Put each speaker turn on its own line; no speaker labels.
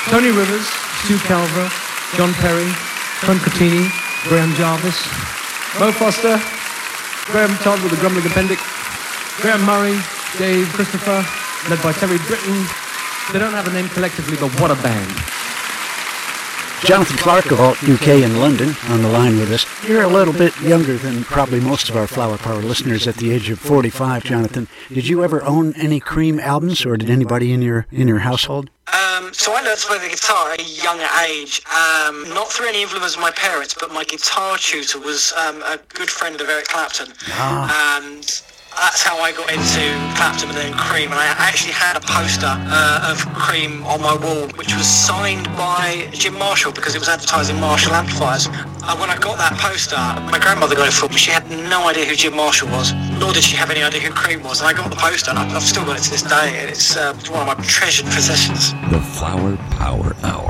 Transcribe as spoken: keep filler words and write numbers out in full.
Tony Rivers, Stu Calver, John Perry, Clem Cotini, Graham Jarvis, Mo Foster, Graham Todd with the grumbling appendix, Graham Murray, Dave Christopher, led by Terry Britton. They don't have a name collectively, but what a band.
Jonathan Clark of Alt U K in London on the line with us. You're a little bit younger than probably most of our Flower Power listeners at the age of forty-five, Jonathan. Did you ever own any Cream albums, or did anybody in your in your household?
Um, so I learned to play the guitar at a younger age, um, not through any influence of my parents, but my guitar tutor was um, a good friend of Eric Clapton.
Ah.
And that's how I got into Clapton and then Cream. And I actually had a poster uh, of Cream on my wall, which was signed by Jim Marshall because it was advertising Marshall amplifiers. And when I got that poster, my grandmother got it for me. She had no idea who Jim Marshall was, nor did she have any idea who Cream was. And I got the poster, and I've still got it to this day. And it's uh, one of my treasured possessions.
The Flower Power Hour.